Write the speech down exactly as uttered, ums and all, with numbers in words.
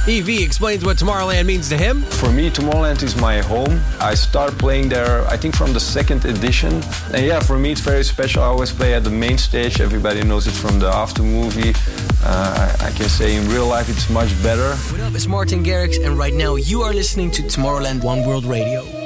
E V explains what Tomorrowland means to him. For me, Tomorrowland is my home. I started playing there, I think, from the second edition. And yeah, for me, it's very special. I always play at the main stage. Everybody knows it from the after movie. Uh, I, I can say in real life, it's much better. What up, it's Martin Garrix, and right now you are listening to Tomorrowland One World Radio.